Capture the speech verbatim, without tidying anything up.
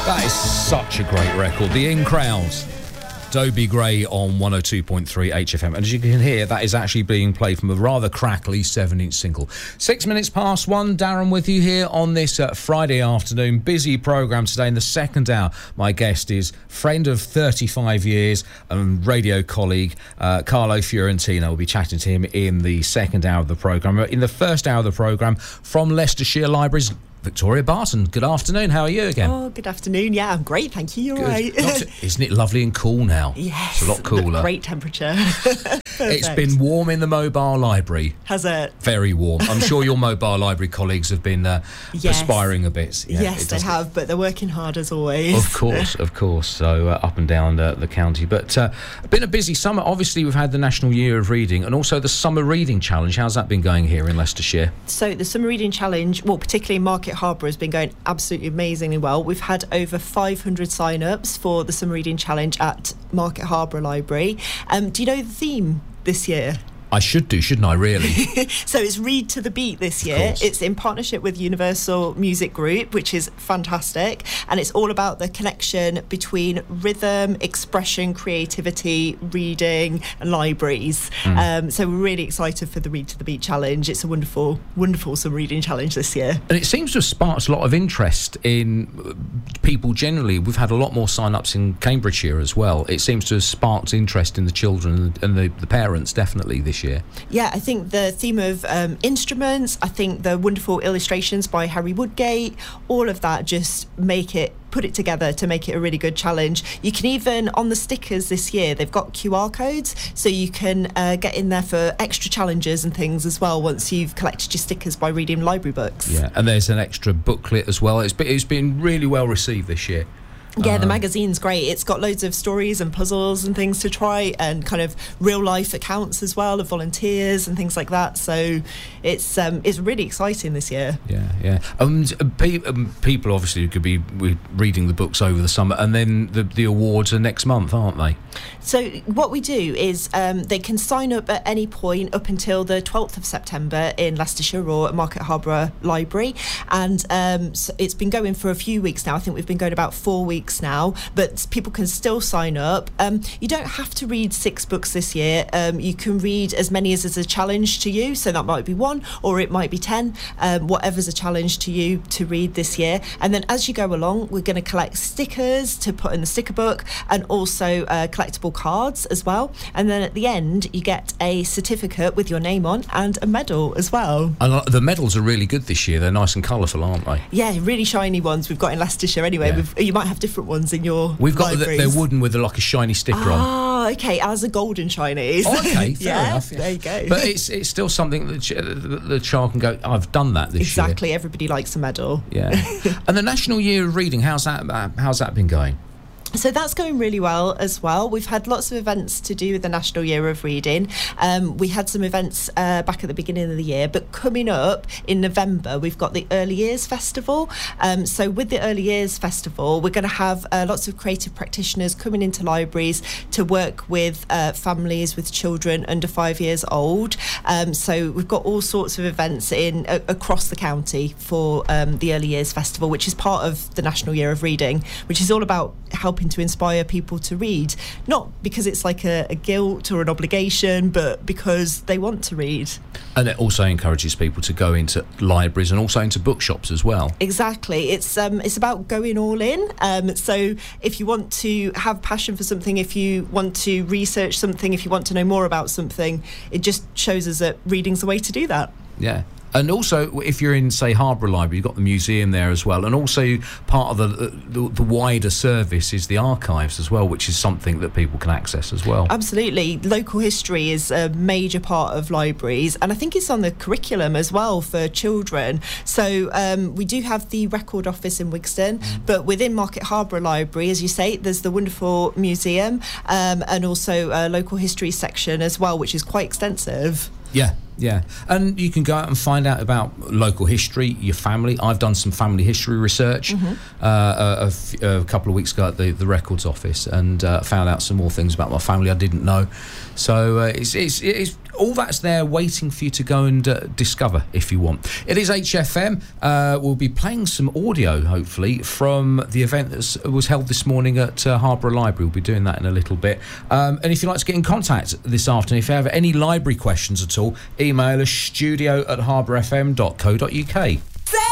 That is such a great record. The In Crowds. Dobie Gray on one oh two point three H F M. And as you can hear, that is actually being played from a rather crackly seven-inch single. Six minutes past one, Darren with you here on this uh, Friday afternoon. Busy programme today. In the second hour, my guest is friend of thirty-five years and radio colleague uh, Carlo Fiorentino. We'll be chatting to him in the second hour of the programme. In the first hour of the programme, from Leicestershire Libraries, Victoria Barton. Good afternoon. How are you again? Oh, good afternoon. Yeah, I'm great. Thank you. You're Good. right. To, isn't it lovely and cool now? Yes. It's a lot cooler. Great temperature. It's been warm in the mobile library. Has it? Very warm. I'm sure your mobile library colleagues have been uh, yes. perspiring a bit. Yeah, yes, they have, but they're working hard as always. Of course, of course. So uh, up and down uh, the county. But uh, been a busy summer. Obviously, we've had the National Year of Reading and also the Summer Reading Challenge. How's that been going here in Leicestershire? So the Summer Reading Challenge, well, particularly in Market Harbour, has been going absolutely amazingly well. We've had over five hundred sign-ups for the Summer Reading Challenge at Market Harbour Library. Um, do you know the theme this year? I should do, shouldn't I, really? So it's Read to the Beat this year. It's in partnership with Universal Music Group, which is fantastic. And it's all about the connection between rhythm, expression, creativity, reading and libraries. Mm. Um, so we're really excited for the Read to the Beat challenge. It's a wonderful, wonderful Summer Reading Challenge this year. And it seems to have sparked a lot of interest in people generally. We've had a lot more sign-ups in Cambridgeshire as well. It seems to have sparked interest in the children and the, the parents, definitely, this year. Yeah, I think the theme of um, instruments, I think the wonderful illustrations by Harry Woodgate, all of that just make it, put it together to make it a really good challenge. You can even, on the stickers this year, they've got Q R codes, so you can uh, get in there for extra challenges and things as well once you've collected your stickers by reading library books. Yeah, and there's an extra booklet as well. It's been, it's been really well received this year. Yeah, the magazine's great. It's got loads of stories and puzzles and things to try, and kind of real life accounts as well of volunteers and things like that. So it's um, it's really exciting this year. Yeah, yeah. Um, pe- um, people obviously could be reading the books over the summer, and then the, the awards are next month, aren't they? So what we do is um, they can sign up at any point up until the twelfth of September in Leicestershire or at Market Harbour Library, and um, so it's been going for a few weeks now. I think we've been going about four weeks now, but people can still sign up. Um, you don't have to read six books this year. Um, you can read as many as is a challenge to you, so that might be one or it might be ten, um, whatever's a challenge to you to read this year. And then as you go along, we're going to collect stickers to put in the sticker book, and also uh, collectible cards as well. And then at the end you get a certificate with your name on and a medal as well. And the medals are really good this year. They're nice and colourful, aren't they? Yeah, really shiny ones we've got in Leicestershire anyway. Yeah. We've, you might have different ones in your We've got the, libraries. they're wooden with a, like a shiny sticker oh, on. Oh, okay, as a golden shinies. Oh, okay, fair yeah, enough. Yeah. There you go. But it's it's still something that ch- the child can go, I've done that this exactly, year. Exactly, everybody likes a medal. Yeah. And the National Year of Reading, how's that? Uh, how's that been going? So that's going really well as well. We've had lots of events to do with the National Year of Reading. Um, we had some events uh, back at the beginning of the year, but coming up in November, we've got the Early Years Festival. Um, so with the Early Years Festival, we're going to have uh, lots of creative practitioners coming into libraries to work with uh, families with children under five years old. Um, so we've got all sorts of events in uh, across the county for um, the Early Years Festival, which is part of the National Year of Reading, which is all about helping to inspire people to read, not because it's like a, a guilt or an obligation, but because they want to read. And it also encourages people to go into libraries and also into bookshops as well. Exactly. It's um, it's about going all in. Um, so if you want to have passion for something, if you want to research something, if you want to know more about something, it just shows us that reading's the way to do that. Yeah. And also, if you're in, say, Harbour Library, you've got the museum there as well. And also, part of the, the the wider service is the archives as well, which is something that people can access as well. Absolutely. Local history is a major part of libraries, and I think it's on the curriculum as well for children. So um, we do have the record office in Wigston, mm. but within Market Harbour Library, as you say, there's the wonderful museum um, and also a local history section as well, which is quite extensive. Yeah, yeah. And you can go out and find out about local history, your family. I've done some family history research mm-hmm. uh, a, a, f- a couple of weeks ago at the, the records office, and uh, found out some more things about my family I didn't know. So uh, it's, it's, it's all that's there waiting for you to go and uh, discover if you want. It is H F M. Uh, we'll be playing some audio, hopefully, from the event that was held this morning at uh, Harborough Library. We'll be doing that in a little bit. Um, and if you'd like to get in contact this afternoon, if you have any library questions at all, email us studio at harborough f m dot co dot u k.